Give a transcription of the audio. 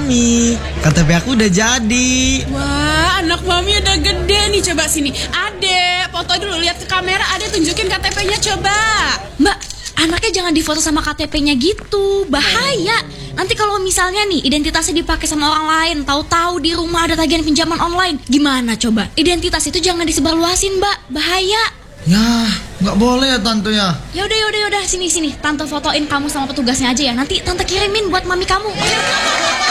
Mami, KTP aku udah jadi. Wah, anak Mami udah gede nih. Coba sini. Ade, foto dulu, lihat ke kamera. Ade tunjukin KTP-nya coba. Mbak, anaknya jangan difoto sama KTP-nya gitu. Bahaya. Nanti kalau misalnya nih identitasnya dipakai sama orang lain, tahu-tahu di rumah ada tagihan pinjaman online, gimana coba? Identitas itu jangan disebarluasin, Mbak. Bahaya. Ya, nggak boleh ya tante ya. Yaudah, sini. Tante fotoin kamu sama petugasnya aja ya. Nanti tante kirimin buat mami kamu.